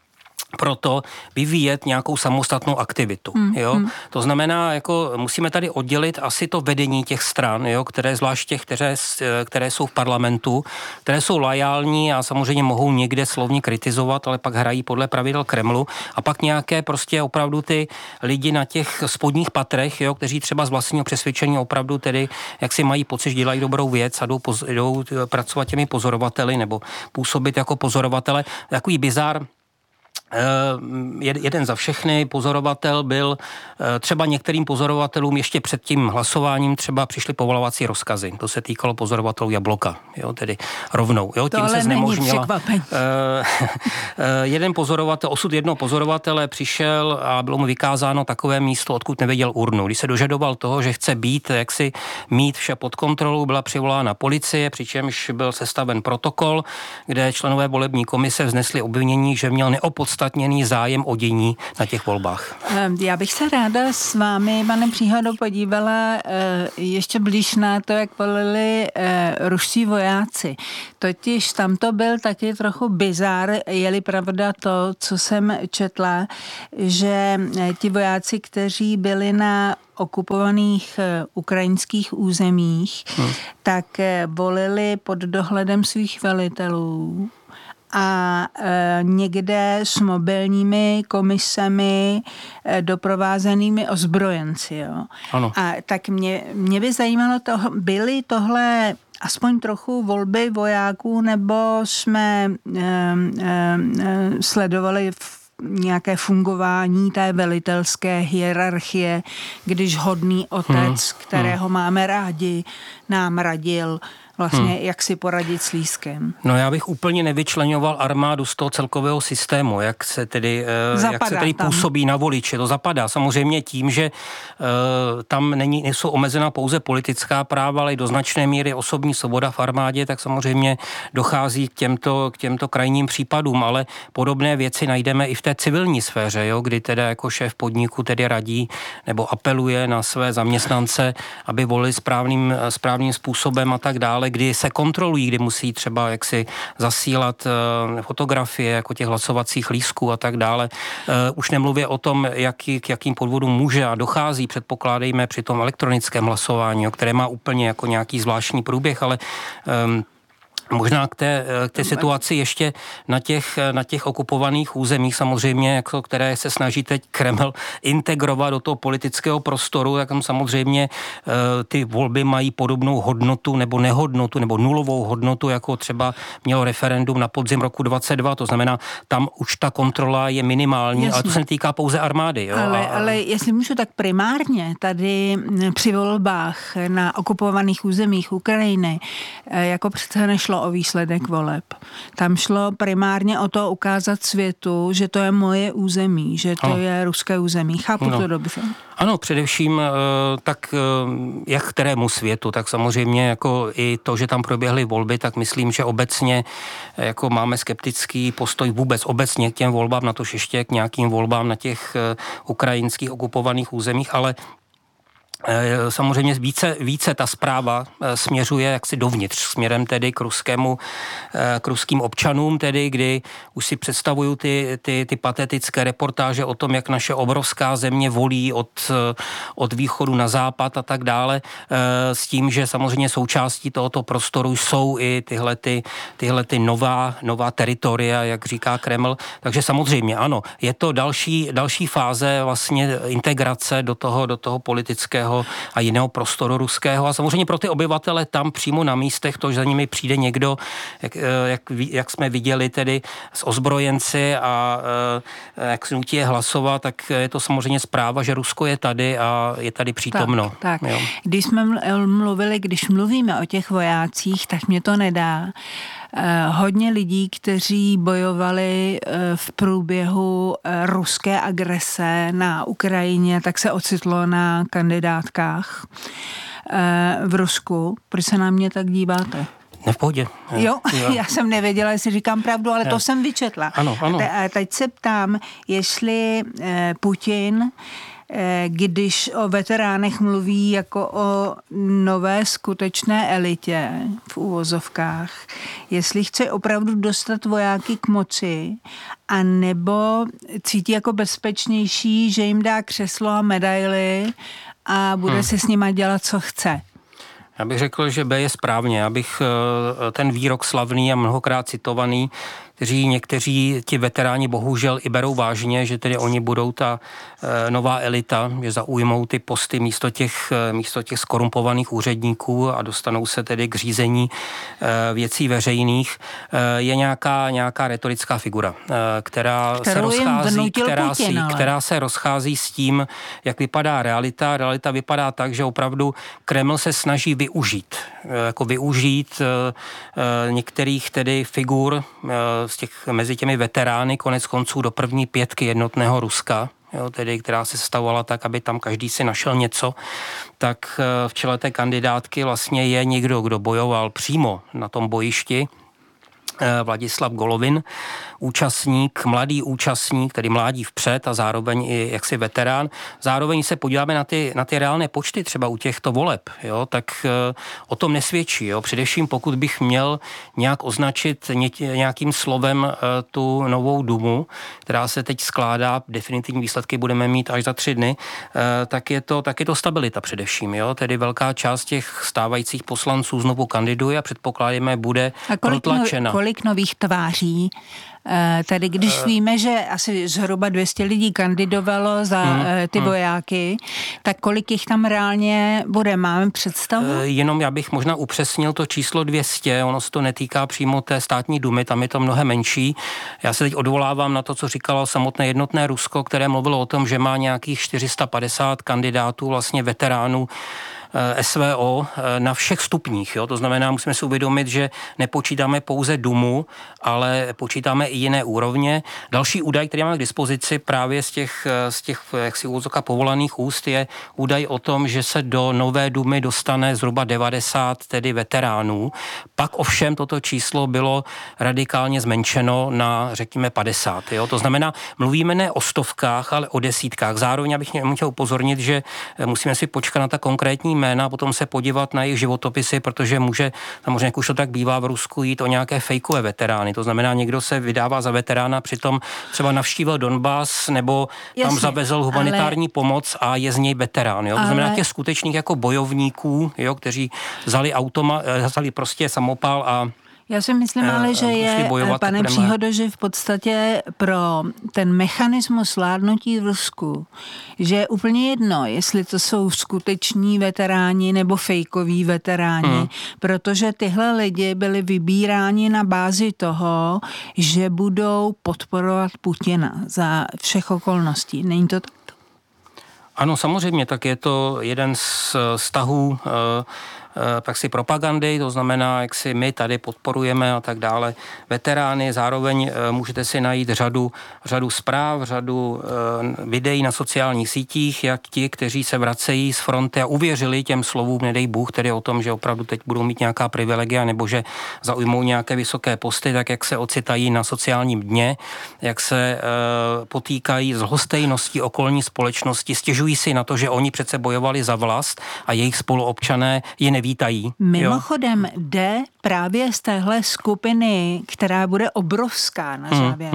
proto vyvíjet nějakou samostatnou aktivitu. Jo? To znamená, jako musíme tady oddělit asi to vedení těch stran, jo? Které zvlášť těch, které jsou v parlamentu, které jsou lojální a samozřejmě mohou někde slovně kritizovat, ale pak hrají podle pravidel Kremlu a pak nějaké prostě opravdu ty lidi na těch spodních patrech, jo? Kteří třeba z vlastního přesvědčení opravdu tedy, jak si mají pocit, že dělají dobrou věc a jdou pracovat těmi pozorovateli nebo působit jako pozorovatele. Takový bizár jeden za všechny pozorovatel byl, třeba některým pozorovatelům ještě před tím hlasováním třeba přišly povolovací rozkazy. To se týkalo pozorovatelů Jabloka, jo, tedy rovnou. Jo, to tím ale se znemožnila. Osud jednoho pozorovatele přišel a bylo mu vykázáno takové místo, odkud nevěděl urnu. Když se dožadoval toho, že chce mít vše pod kontrolou, byla přivolána policie, přičemž byl sestaven protokol, kde členové volební komise vznesli obvinění, že měl neopodstatněný zájem o dění na těch volbách. Já bych se ráda s vámi, pane Příhodo, podívala ještě blíž na to, jak volili ruští vojáci. Totiž tam to byl taky trochu bizár, je-li pravda to, co jsem četla, že ti vojáci, kteří byli na okupovaných ukrajinských územích, tak volili pod dohledem svých velitelů a někde s mobilními komisemi doprovázenými ozbrojenci. Jo. Ano. A tak mě by zajímalo, byly tohle aspoň trochu volby vojáků, nebo jsme sledovali nějaké fungování té velitelské hierarchie, když hodný otec, kterého máme rádi, nám radil vlastně, jak si poradit s lískem. No já bych úplně nevyčleňoval armádu z toho celkového systému, jak se tedy působí na voliče. To zapadá samozřejmě tím, že tam nejsou omezena pouze politická práva, ale i do značné míry osobní svoboda v armádě, tak samozřejmě dochází k těmto krajním případům, ale podobné věci najdeme i v té civilní sféře, jo, kdy teda jako šéf podniku tedy radí nebo apeluje na své zaměstnance, aby volili správným způsobem a tak dále, kdy se kontrolují, kdy musí třeba jaksi zasílat fotografie jako těch hlasovacích lístků a tak dále. Už nemluvě o tom, k jakým podvodům může a dochází, předpokládejme při tom elektronickém hlasování, které má úplně jako nějaký zvláštní průběh, ale možná k té situaci ještě na těch okupovaných územích samozřejmě, jako které se snaží teď Kreml integrovat do toho politického prostoru, tak tam samozřejmě ty volby mají podobnou hodnotu nebo nehodnotu nebo nulovou hodnotu, jako třeba mělo referendum na podzim roku 2022, to znamená, tam už ta kontrola je minimální, ale to se netýká pouze armády. Jo? Ale jestli můžu, tak primárně tady při volbách na okupovaných územích Ukrajiny jako přece nešlo o výsledek voleb. Tam šlo primárně o to ukázat světu, že to je moje území, že to je ruské území. Chápu to dobře? Ano, především tak jak kterému světu, tak samozřejmě jako i to, že tam proběhly volby, tak myslím, že obecně jako máme skeptický postoj vůbec obecně k těm volbám, natož ještě k nějakým volbám na těch ukrajinských okupovaných územích, ale samozřejmě více ta zpráva směřuje jaksi dovnitř, směrem tedy k ruským občanům, tedy kdy už si představuju ty patetické reportáže o tom, jak naše obrovská země volí od východu na západ a tak dále, s tím, že samozřejmě součástí tohoto prostoru jsou i tyhle nová teritoria, jak říká Kreml. Takže samozřejmě ano, je to další fáze vlastně integrace do toho politického a jiného prostoru ruského a samozřejmě pro ty obyvatele tam přímo na místech, to, že za nimi přijde někdo, jak jsme viděli tedy s ozbrojenci a jak se nutí je hlasovat, tak je to samozřejmě zpráva, že Rusko je tady a je tady přítomno. Tak. Když mluvíme o těch vojácích, tak mě to nedá. Hodně lidí, kteří bojovali v průběhu ruské agrese na Ukrajině, tak se ocitlo na kandidátkách v Rusku. Proč se na mě tak díváte? Ne, v pohodě. Jo, já jsem nevěděla, jestli říkám pravdu, ale to jsem vyčetla. Ano. A teď se ptám, jestli Putin, když o veteránech mluví jako o nové skutečné elitě v uvozovkách, jestli chce opravdu dostat vojáky k moci, a nebo cítí jako bezpečnější, že jim dá křeslo a medaily a bude se s nima dělat, co chce. Já bych řekl, že B je správně. Já bych ten výrok slavný a mnohokrát citovaný, kteří někteří ti veteráni bohužel i berou vážně, že tedy oni budou ta nová elita, že zaujmou ty posty místo těch skorumpovaných úředníků a dostanou se tedy k řízení věcí veřejných, je nějaká retorická figura, která se rozchází s tím, jak vypadá realita. Realita vypadá tak, že opravdu Kreml se snaží využít některých tedy figur mezi těmi veterány konec konců do první pětky jednotného Ruska, tedy, která se stavovala tak, aby tam každý si našel něco, tak v čele té kandidátky vlastně je někdo, kdo bojoval přímo na tom bojišti, Vladislav Golovin, mladý účastník, tedy mládí vpřed a zároveň i jaksi veterán. Zároveň se podíváme na ty reálné počty třeba u těchto voleb, jo, tak o tom nesvědčí. Jo. Především pokud bych měl nějak označit nějakým slovem tu novou Dumu, která se teď skládá, definitivní výsledky budeme mít až za 3 dny, tak je to stabilita především. Jo. Tedy velká část těch stávajících poslanců znovu kandiduje a předpokládáme bude protlačena. Kolik nových tváří? Tady když víme, že asi zhruba 200 lidí kandidovalo za ty vojáky, tak kolik jich tam reálně bude? Máme představu? Jenom já bych možná upřesnil to číslo 200, ono se to netýká přímo té státní dumy, tam je to mnohem menší. Já se teď odvolávám na to, co říkalo samotné jednotné Rusko, které mluvilo o tom, že má nějakých 450 kandidátů, vlastně veteránů SVO na všech stupních. Jo? To znamená, musíme si uvědomit, že nepočítáme pouze Dumu, ale počítáme i jiné úrovně. Další údaj, který máme k dispozici právě z těch jaksi úvodzovka povolaných úst, je údaj o tom, že se do nové Dumy dostane zhruba 90 tedy veteránů. Pak ovšem toto číslo bylo radikálně zmenšeno na, řekněme, 50. Jo? To znamená, mluvíme ne o stovkách, ale o desítkách. Zároveň bych chtěl upozornit, že musíme si počkat na ta konkrétní jména, potom se podívat na jejich životopisy, protože může, samozřejmě jak už to tak bývá v Rusku, jít o nějaké fejkové veterány. To znamená, někdo se vydává za veterána, přitom třeba navštívil Donbas nebo tam zavezl humanitární pomoc a je z něj veterán. Jo? To znamená těch skutečných jako bojovníků, jo, kteří vzali prostě samopal a já si myslím ale, že je, pane Příhodo, že v podstatě pro ten mechanismus vládnutí v Rusku, že je úplně jedno, jestli to jsou skuteční veteráni nebo fejkoví veteráni, protože tyhle lidi byli vybíráni na bázi toho, že budou podporovat Putina za všech okolností. Není to tak? Ano, samozřejmě, tak je to jeden z vztahů pak si propagandy, to znamená, jak si my tady podporujeme a tak dále veterány, zároveň můžete si najít řadu zpráv, řadu videí na sociálních sítích, jak ti, kteří se vracejí z fronty a uvěřili těm slovům, nedej Bůh, tedy o tom, že opravdu teď budou mít nějaká privilegia nebo že zaujmou nějaké vysoké posty, tak jak se ocitají na sociálním dně, jak se potýkají s lhostejností okolní společnosti, stěžují si na to, že oni přece bojovali za vlast a jejich spoluobčané je nevítají. Mimochodem jde právě z téhle skupiny, která bude obrovská na závěr,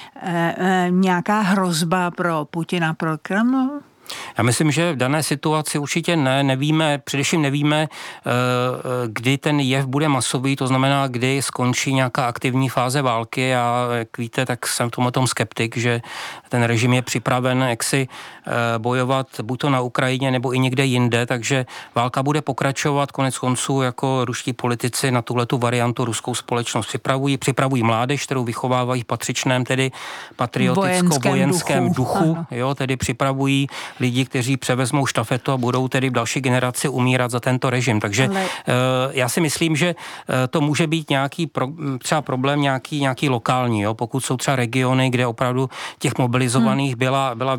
nějaká hrozba pro Putina, pro Kreml? Já myslím, že v dané situaci určitě především nevíme, kdy ten jev bude masový, to znamená, kdy skončí nějaká aktivní fáze války a jak víte, tak jsem v tomhle skeptik, že ten režim je připraven jaksi bojovat buď to na Ukrajině nebo i někde jinde, takže válka bude pokračovat, konec konců jako ruští politici na tuhletu variantu ruskou společnost připravují mládež, kterou vychovávají v patřičném tedy patrioticko-vojenském duchu, jo, tedy připravují lidi, kteří převezmou štafetu a budou tedy v další generaci umírat za tento režim. Takže já si myslím, že to může být nějaký třeba problém nějaký lokální, jo? Pokud jsou třeba regiony, kde opravdu těch mobilizovaných byl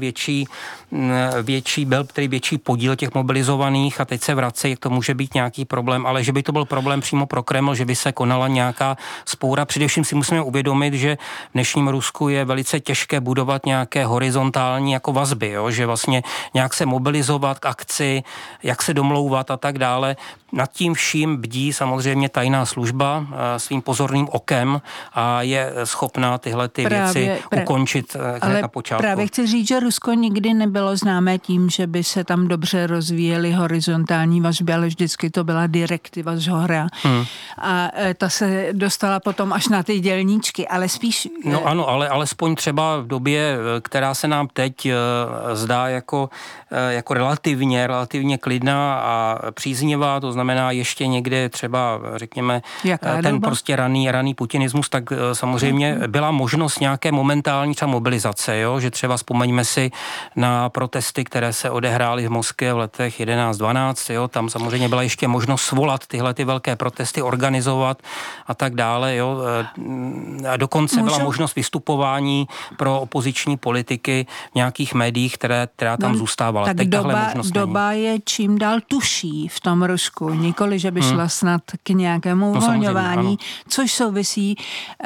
větší podíl těch mobilizovaných a teď se vracejí, to může být nějaký problém, ale že by to byl problém přímo pro Kreml, že by se konala nějaká spoura. Především si musíme uvědomit, že v dnešním Rusku je velice těžké budovat nějaké horizontální jako vazby, jo? Že vlastně vlastně nějak se mobilizovat k akci, jak se domlouvat a tak dále. Nad tím vším bdí samozřejmě tajná služba svým pozorným okem a je schopná tyhle ty věci ukončit na počátku. Právě chci říct, že Rusko nikdy nebylo známé tím, že by se tam dobře rozvíjely horizontální vazby, ale vždycky to byla direktiva zhora. A ta se dostala potom až na ty dělníčky, ale spíš... No ano, ale alespoň třeba v době, která se nám teď zdá jako relativně klidná a příznivá, to znamená ještě někde třeba, řekněme, ten prostě raný putinismus, tak samozřejmě byla možnost nějaké momentální třeba mobilizace, jo? Že třeba vzpomeňme si na protesty, které se odehrály v Moskvě v letech 11-12, jo? Tam samozřejmě byla ještě možnost svolat tyhle ty velké protesty, organizovat a tak dále, jo? A dokonce byla možnost vystupování pro opoziční politiky v nějakých médiích, která tam zůstávala. Tak doba je čím dál tuší v tom Rusku. Nikoli, že by šla snad k nějakému uvolňování, což souvisí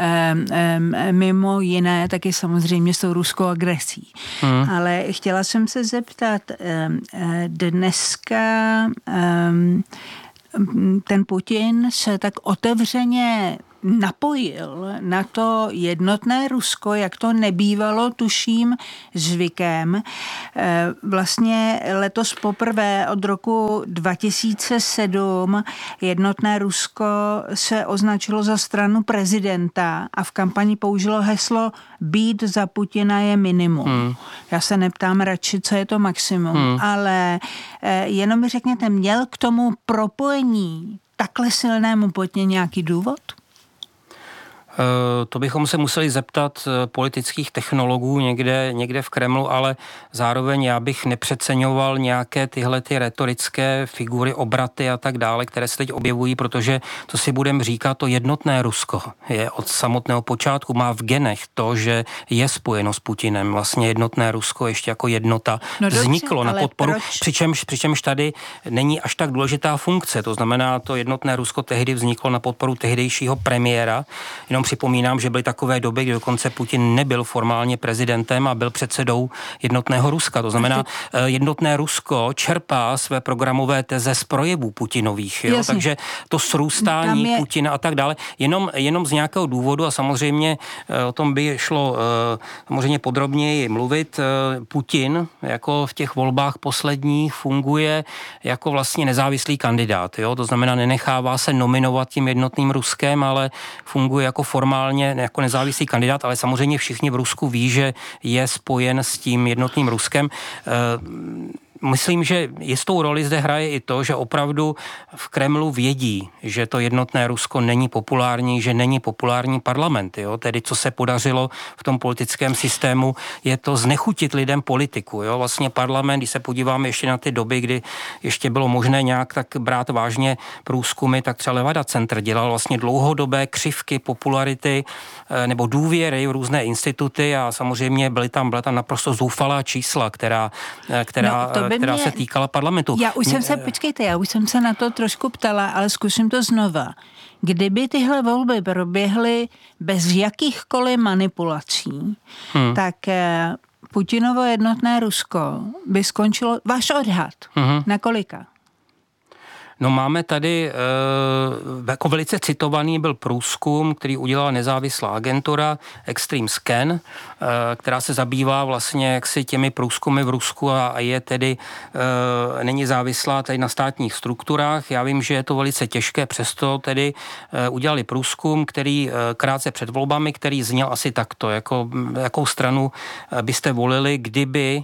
mimo jiné taky samozřejmě s tou ruskou agresí. Ale chtěla jsem se zeptat, dneska ten Putin se tak otevřeně napojil na to jednotné Rusko, jak to nebývalo, tuším, zvykem. Vlastně letos poprvé od roku 2007 jednotné Rusko se označilo za stranu prezidenta a v kampani použilo heslo být za Putina je minimum. Já se neptám radši, co je to maximum, ale jenom mi řekněte, měl k tomu propojení takhle silnému Putině nějaký důvod? To bychom se museli zeptat politických technologů někde v Kremlu, ale zároveň já bych nepřeceňoval nějaké tyhle ty retorické figury, obraty a tak dále, které se teď objevují, protože to si budeme říkat, to jednotné Rusko je od samotného počátku, má v genech to, že je spojeno s Putinem. Vlastně jednotné Rusko ještě jako jednota vzniklo na podporu, přičemž tady není až tak důležitá funkce, to znamená, to jednotné Rusko tehdy vzniklo na podporu tehdejšího premiéra. Jenom připomínám, že byly takové doby, kdy dokonce Putin nebyl formálně prezidentem a byl předsedou jednotného Ruska. To znamená, jednotné Rusko čerpá své programové teze z projevů Putinových. Jo? Takže to srůstání Putina a tak dále, jenom z nějakého důvodu a samozřejmě o tom by šlo samozřejmě podrobněji mluvit. Putin jako v těch volbách posledních funguje jako vlastně nezávislý kandidát. Jo? To znamená, nenechává se nominovat tím jednotným Ruskem, ale funguje jako formálně jako nezávislý kandidát, ale samozřejmě všichni v Rusku ví, že je spojen s tím jednotným Ruskem. Myslím, že jistou roli zde hraje i to, že opravdu v Kremlu vědí, že to jednotné Rusko není populární, že není populární parlament. Jo? Tedy co se podařilo v tom politickém systému, je to znechutit lidem politiku. Jo? Vlastně parlament, když se podíváme ještě na ty doby, kdy ještě bylo možné nějak tak brát vážně průzkumy, tak třeba Levada Centr dělal vlastně dlouhodobé křivky popularity nebo důvěry v různé instituty a samozřejmě byla tam naprosto zoufalá čísla, která se týkala parlamentu. Já už jsem se na to trošku ptala, ale zkusím to znova. Kdyby tyhle volby proběhly bez jakýchkoliv manipulací, tak Putinovo jednotné Rusko by skončilo, váš odhad, na kolika? No máme tady, jako velice citovaný byl průzkum, který udělala nezávislá agentura Extreme Scan, která se zabývá vlastně jaksi těmi průzkumy v Rusku a je tedy, není závislá tady na státních strukturách. Já vím, že je to velice těžké, přesto tedy udělali průzkum, který krátce před volbami, který zněl asi takto, jakou stranu byste volili, kdyby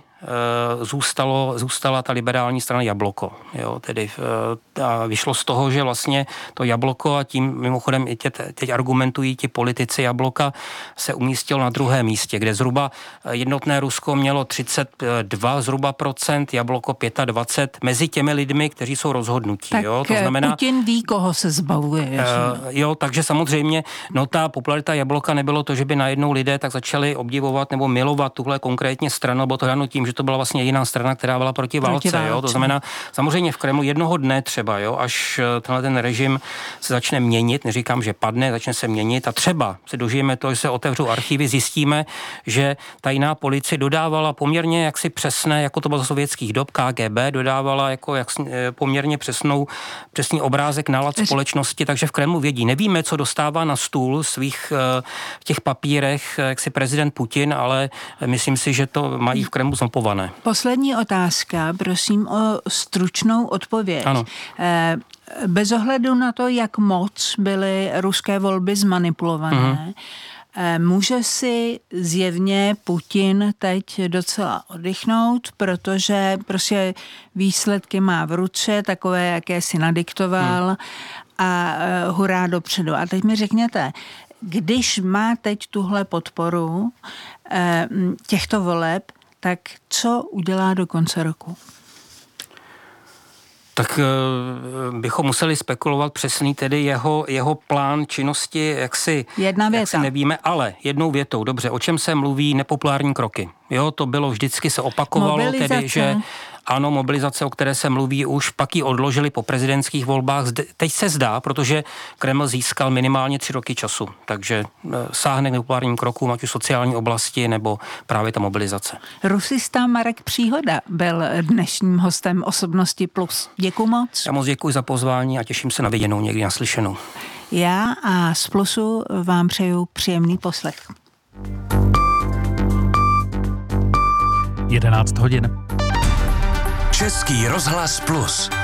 zůstala ta liberální strana Jabloko. Jo, tedy a vyšlo z toho, že vlastně to Jabloko a tím mimochodem i teď argumentují ti politici Jabloka se umístilo na druhém místě, kde zhruba jednotné Rusko mělo 32 zhruba procent, Jabloko 25 mezi těmi lidmi, kteří jsou rozhodnutí. Tak jo, to znamená, Putin ví, koho se zbavuje. Jo, takže samozřejmě ta popularita Jabloka nebylo to, že by najednou lidé tak začali obdivovat nebo milovat tuhle konkrétně stranu, nebo to dáno tím, že protože to byla vlastně jiná strana, která byla proti válce. Jo? To znamená, samozřejmě v Kremlu jednoho dne třeba, jo, až tenhle ten režim se začne měnit, neříkám, že padne, začne se měnit a třeba se dožijeme to, že se otevřou archivy, zjistíme, že tajná policie dodávala poměrně jaksi přesné, jako to bylo za sovětských dob, KGB dodávala jako poměrně přesný obrázek nálad společnosti, takže v Kremlu vědí. Nevíme, co dostává na stůl svých v těch papírech, jak si prezident Putin, ale myslím si, že to mají v Kremlu zmapované. Poslední otázka, prosím o stručnou odpověď. Ano. Bez ohledu na to, jak moc byly ruské volby zmanipulované, může si zjevně Putin teď docela oddychnout, protože prostě výsledky má v ruce, takové, jaké si nadiktoval a hurá dopředu. A teď mi řekněte, když má teď tuhle podporu těchto voleb, tak co udělá do konce roku? Tak bychom museli spekulovat přesný tedy jeho plán činnosti, jak si nevíme, ale jednou větou, dobře, o čem se mluví nepopulární kroky. Jo, to bylo vždycky se opakovalo, tedy, že ano, mobilizace, o které se mluví už, pak ji odložili po prezidentských volbách. Teď se zdá, protože Kreml získal minimálně 3 roky času, takže sáhne k nepopulárním krokům, ať už sociální oblasti, nebo právě ta mobilizace. Rusista Marek Příhoda byl dnešním hostem Osobnosti Plus. Děkuju moc. Já moc děkuji za pozvání a těším se na viděnou, někdy naslyšenou. Já a z Plusu vám přeju příjemný poslech. 11 hodin. Český rozhlas Plus.